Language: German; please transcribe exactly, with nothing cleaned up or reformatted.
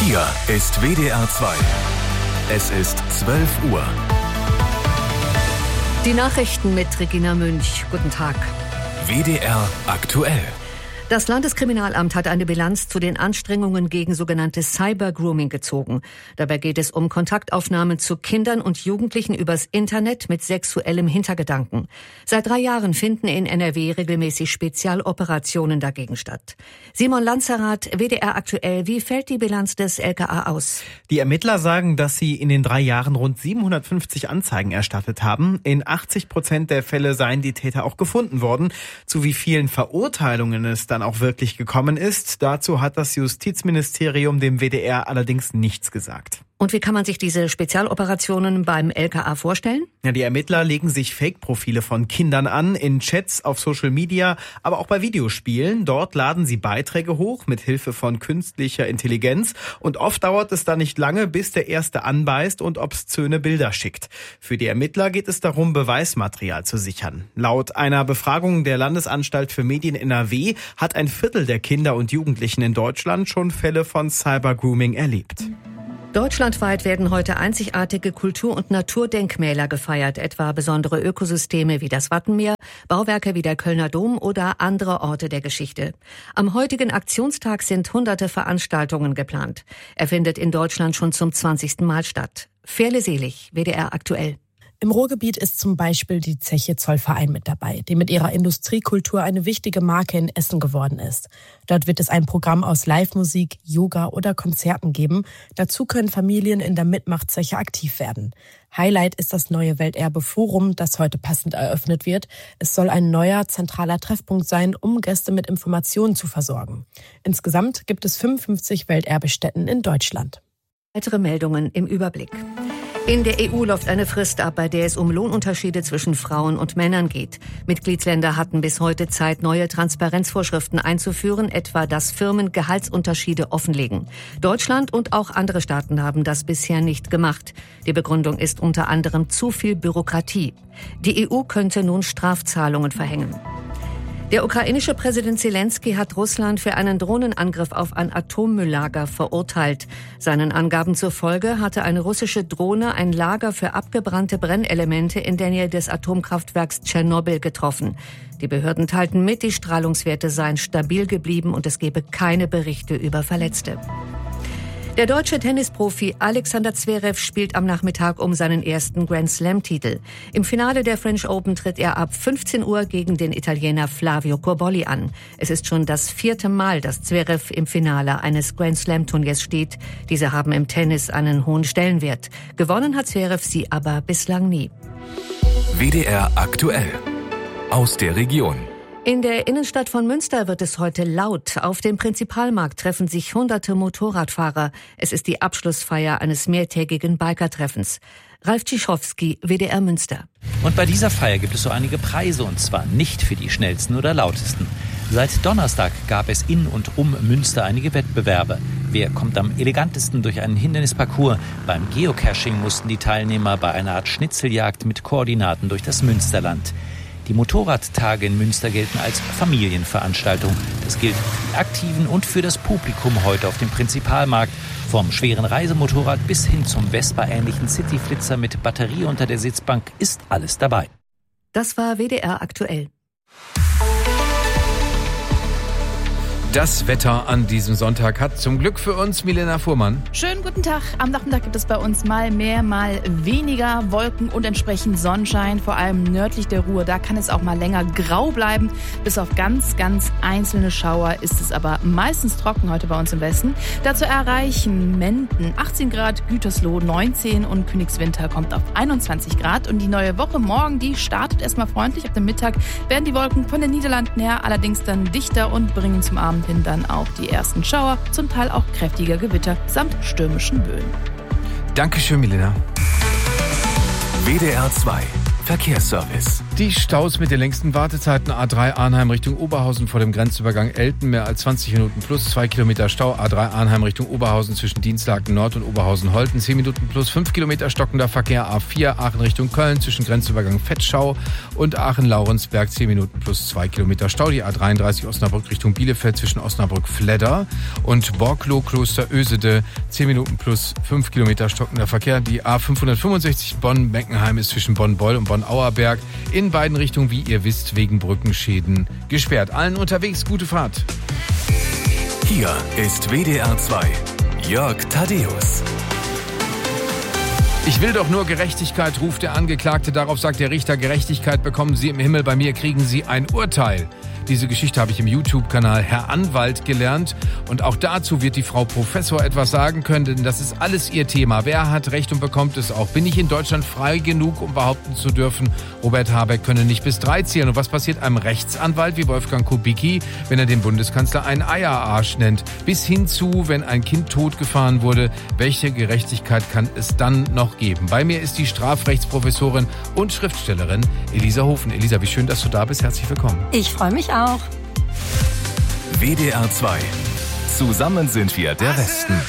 Hier ist W D R zwei. Es ist zwölf Uhr. Die Nachrichten mit Regina Münch. Guten Tag. W D R aktuell. Das Landeskriminalamt hat eine Bilanz zu den Anstrengungen gegen sogenanntes Cyber-Grooming gezogen. Dabei geht es um Kontaktaufnahmen zu Kindern und Jugendlichen übers Internet mit sexuellem Hintergedanken. Seit drei Jahren finden in N R W regelmäßig Spezialoperationen dagegen statt. Simon Lanzerath, W D R aktuell. Wie fällt die Bilanz des L K A aus? Die Ermittler sagen, dass sie in den drei Jahren rund siebenhundertfünfzig Anzeigen erstattet haben. In achtzig Prozent der Fälle seien die Täter auch gefunden worden. Zu wie vielen Verurteilungen es dann auch wirklich gekommen ist, dazu hat das Justizministerium dem W D R allerdings nichts gesagt. Und wie kann man sich diese Spezialoperationen beim L K A vorstellen? Ja, die Ermittler legen sich Fake-Profile von Kindern an, in Chats, auf Social Media, aber auch bei Videospielen. Dort laden sie Beiträge hoch mit Hilfe von künstlicher Intelligenz. Und oft dauert es dann nicht lange, bis der Erste anbeißt und obszöne Bilder schickt. Für die Ermittler geht es darum, Beweismaterial zu sichern. Laut einer Befragung der Landesanstalt für Medien N R W hat ein Viertel der Kinder und Jugendlichen in Deutschland schon Fälle von Cyber-Grooming erlebt. Deutschlandweit werden heute einzigartige Kultur- und Naturdenkmäler gefeiert, etwa besondere Ökosysteme wie das Wattenmeer, Bauwerke wie der Kölner Dom oder andere Orte der Geschichte. Am heutigen Aktionstag sind hunderte Veranstaltungen geplant. Er findet in Deutschland schon zum zwanzigsten Mal statt. Ferle Selig, W D R aktuell. Im Ruhrgebiet ist zum Beispiel die Zeche Zollverein mit dabei, die mit ihrer Industriekultur eine wichtige Marke in Essen geworden ist. Dort wird es ein Programm aus Live-Musik, Yoga oder Konzerten geben. Dazu können Familien in der Mitmachzeche aktiv werden. Highlight ist das neue Welterbe-Forum, das heute passend eröffnet wird. Es soll ein neuer zentraler Treffpunkt sein, um Gäste mit Informationen zu versorgen. Insgesamt gibt es fünfundfünfzig Welterbestätten in Deutschland. Weitere Meldungen im Überblick. In der E U läuft eine Frist ab, bei der es um Lohnunterschiede zwischen Frauen und Männern geht. Mitgliedsländer hatten bis heute Zeit, neue Transparenzvorschriften einzuführen, etwa dass Firmen Gehaltsunterschiede offenlegen. Deutschland und auch andere Staaten haben das bisher nicht gemacht. Die Begründung ist unter anderem zu viel Bürokratie. Die E U könnte nun Strafzahlungen verhängen. Der ukrainische Präsident Zelensky hat Russland für einen Drohnenangriff auf ein Atommülllager verurteilt. Seinen Angaben zufolge hatte eine russische Drohne ein Lager für abgebrannte Brennelemente in der Nähe des Atomkraftwerks Tschernobyl getroffen. Die Behörden teilten mit, die Strahlungswerte seien stabil geblieben und es gebe keine Berichte über Verletzte. Der deutsche Tennisprofi Alexander Zverev spielt am Nachmittag um seinen ersten Grand-Slam-Titel. Im Finale der French Open tritt er ab fünfzehn Uhr gegen den Italiener Flavio Cobolli an. Es ist schon das vierte Mal, dass Zverev im Finale eines Grand-Slam-Turniers steht. Diese haben im Tennis einen hohen Stellenwert. Gewonnen hat Zverev sie aber bislang nie. W D R aktuell. Aus der Region. In der Innenstadt von Münster wird es heute laut. Auf dem Prinzipalmarkt treffen sich hunderte Motorradfahrer. Es ist die Abschlussfeier eines mehrtägigen Bikertreffens. Ralf Tschischowski, W D R Münster. Und bei dieser Feier gibt es so einige Preise, und zwar nicht für die schnellsten oder lautesten. Seit Donnerstag gab es in und um Münster einige Wettbewerbe. Wer kommt am elegantesten durch einen Hindernisparcours? Beim Geocaching mussten die Teilnehmer bei einer Art Schnitzeljagd mit Koordinaten durch das Münsterland. Die Motorradtage in Münster gelten als Familienveranstaltung. Das gilt für die Aktiven und für das Publikum heute auf dem Prinzipalmarkt. Vom schweren Reisemotorrad bis hin zum Vespa-ähnlichen Cityflitzer mit Batterie unter der Sitzbank ist alles dabei. Das war W D R aktuell. Das Wetter an diesem Sonntag hat zum Glück für uns Milena Fuhrmann. Schönen guten Tag. Am Nachmittag gibt es bei uns mal mehr, mal weniger Wolken und entsprechend Sonnenschein. Vor allem nördlich der Ruhr, da kann es auch mal länger grau bleiben. Bis auf ganz, ganz einzelne Schauer ist es aber meistens trocken heute bei uns im Westen. Dazu erreichen Menden achtzehn Grad, Gütersloh neunzehn und Königswinter kommt auf einundzwanzig Grad. Und die neue Woche morgen, die startet erstmal freundlich. Ab dem Mittag werden die Wolken von den Niederlanden her allerdings dann dichter und bringen zum Abend hin dann auch die ersten Schauer, zum Teil auch kräftiger Gewitter samt stürmischen Böen. Dankeschön, Milena. W D R zwei. Verkehrsservice. Die Staus mit den längsten Wartezeiten: A drei Arnheim Richtung Oberhausen vor dem Grenzübergang Elten, mehr als zwanzig Minuten plus, zwei Kilometer Stau. A drei Arnheim Richtung Oberhausen zwischen Dienstlaken Nord und Oberhausen-Holten, zehn Minuten plus, fünf Kilometer stockender Verkehr. A vier Aachen Richtung Köln zwischen Grenzübergang Fettschau und Aachen-Laurensberg, zehn Minuten plus, zwei Kilometer Stau. Die A dreiunddreißig Osnabrück Richtung Bielefeld zwischen Osnabrück-Fledder und Borklow-Kloster-Ösede, zehn Minuten plus, fünf Kilometer stockender Verkehr. Die A fünfhundertfünfundsechzig Bonn-Meckenheim ist zwischen Bonn-Beul und Bonn-Auerberg in beiden Richtungen, wie ihr wisst, wegen Brückenschäden gesperrt. Allen unterwegs gute Fahrt. Hier ist W D R zwei. Jörg Thaddeus. Ich will doch nur Gerechtigkeit, ruft der Angeklagte. Darauf sagt der Richter: Gerechtigkeit bekommen Sie im Himmel, bei mir kriegen Sie ein Urteil. Diese Geschichte habe ich im YouTube-Kanal Herr Anwalt gelernt. Und auch dazu wird die Frau Professor etwas sagen können, denn das ist alles ihr Thema. Wer hat Recht und bekommt es auch? Bin ich in Deutschland frei genug, um behaupten zu dürfen, Robert Habeck könne nicht bis drei zählen? Und was passiert einem Rechtsanwalt wie Wolfgang Kubicki, wenn er den Bundeskanzler einen Eierarsch nennt? Bis hin zu, wenn ein Kind totgefahren wurde, welche Gerechtigkeit kann es dann noch geben? Bei mir ist die Strafrechtsprofessorin und Schriftstellerin Elisa Hofen. Elisa, wie schön, dass du da bist. Herzlich willkommen. Ich freue mich auch. W D R zwei. Zusammen sind wir der Westen.